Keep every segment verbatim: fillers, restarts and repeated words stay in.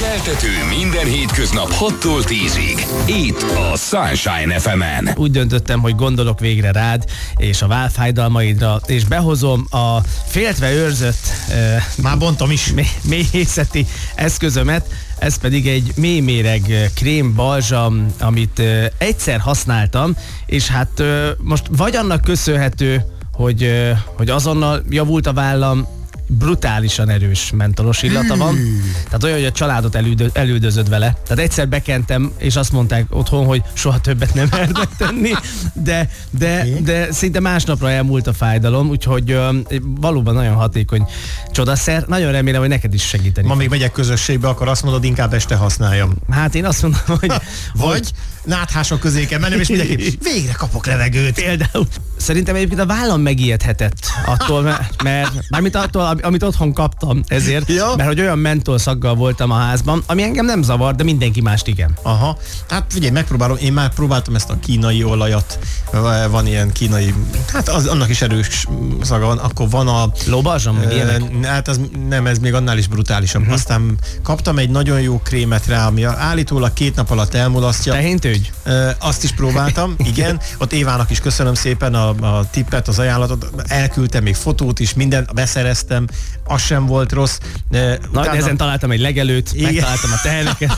Keltető minden hétköznap hattól tízig. Itt a Sunshine ef emen. Úgy döntöttem, hogy gondolok végre rád és a válfájdalmaidra, és behozom a féltve őrzött uh, Már bontom is. méhészeti eszközömet. Ez pedig egy méméreg krém balzsam, amit uh, egyszer használtam, és hát uh, most vagy annak köszönhető, hogy, uh, hogy azonnal javult a vállam, brutálisan erős mentolos illata van. Tehát olyan, hogy a családot elüldö, elüldözöd vele. Tehát egyszer bekentem, és azt mondták otthon, hogy soha többet nem mernek tenni, de, de, okay. de szinte másnapra elmúlt a fájdalom, úgyhogy uh, valóban nagyon hatékony csodaszer. Nagyon remélem, hogy neked is segíteni. Ma még megyek közösségbe, akkor azt mondod, inkább este használjam. Hát én azt mondom, hogy... Vagy náthások közé kell mennem, és mindenki végre kapok levegőt. Például. Szerintem egyébként a vállam megijedhetett attól, mert, mert mármint attól, amit otthon kaptam ezért, ja. Mert hogy olyan mentolszaggal voltam a házban, ami engem nem zavar, de mindenki mást igen. Aha. Hát figyelj, megpróbálom, én már próbáltam ezt a kínai olajat, van ilyen kínai, hát az, annak is erős szaga van, akkor van a... Lóbalzsam, meg ilyenek? Hát az, nem, ez még annál is brutálisabb. Uh-huh. Aztán kaptam egy nagyon jó krémet rá, ami állítólag két nap alatt elmulasztja. Tehintőgy? E, azt is próbáltam, igen. Ott Évának is köszönöm szépen a, a tippet, az ajánlatot. Elküldtem még fotót is, mindent beszereztem, az sem volt rossz. E, Nagy nehezen találtam egy legelőt, igen. Megtaláltam a teheneket.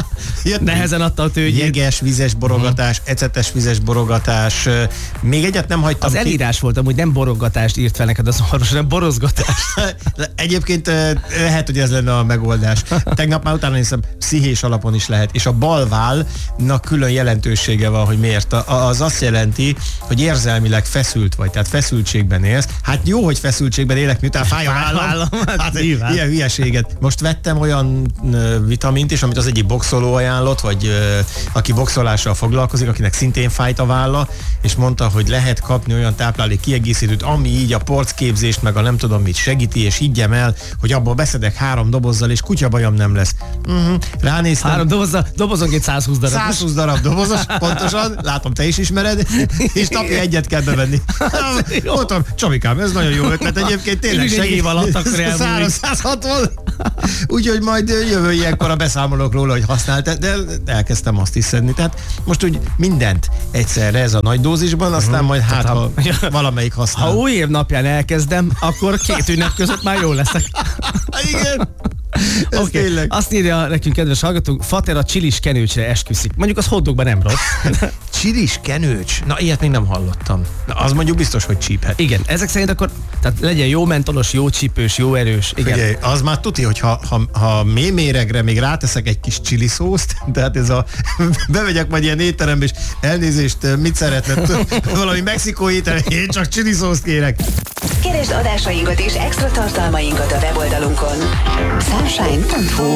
Nehezen adta a tőgyét. Jeges, vizes borogatás, uh-huh. ecetes vizes borogatás. Még egyet nem hagytam Az ki. Elírás volt, amúgy nem borogatást írt fel neked az orvos, hanem borozgatást. Egyébként lehet, hogy ez lenne a megoldás. Tegnap már utána néztem, pszichés alapon is lehet. És a balválnak külön jelentősége van, hogy miért. Az azt jelenti, hogy érzelmileg feszült vagy, tehát feszültségben élsz. Hát jó, hogy feszültségben élek, miután fáj a vállam. Hát ilyen hülyeséget. Most vettem olyan vitamint is, amit az egyik boxoló ajánlott, vagy aki boxolással foglalkozik, akinek szintén fájt a válla, és mondta, hogy lehet kapni olyan táplálék kiegészítőt, ami így a porcképzést, meg a nem tudom mit segíti, és higgyem el, hogy abból beszedek három dobozzal, és kutyabajom nem lesz. Uh-huh. Ránéztem. Három dobozzal, dobozonként száz húsz darab. száz húsz darab dobozos, pontosan, látom, te is ismered, és napi egyet kell bevenni. Mondtam, Csabikám, ez nagyon jó ötlet, egyébként tényleg segít. száz hatvan. Úgyhogy majd jövő ilyenkor a beszámolok róla, hogy használtad, de elkezdtem azt is szedni. Tehát most úgy mindent egyszerre ez a nagy dózisban, aztán majd hát, ha valamelyik használ. Ha új év napján elkezdem, akkor két ünnep között már jól leszek. Igen. Okay. Azt írja nekünk kedves hallgatónk, Fater a csilis kenőcsre esküszik. Mondjuk az hotdogban nem rossz. Csilis kenőcs? Na, ilyet még nem hallottam. Na, az mondjuk biztos, hogy csíphet. Igen, ezek szerint akkor tehát legyen jó mentolos, jó csípős, jó erős. Igen. Ugye, az már tuti, hogy ha, ha, ha méméregre még ráteszek egy kis chili szószt, tehát ez a bemegyek majd ilyen étterembe, és elnézést, mit szeretne? Valami mexikó étterem, én csak chili szószt kérek. Keresd adásainkat és extra tartalmainkat a weboldalunkon sunshine pont hu.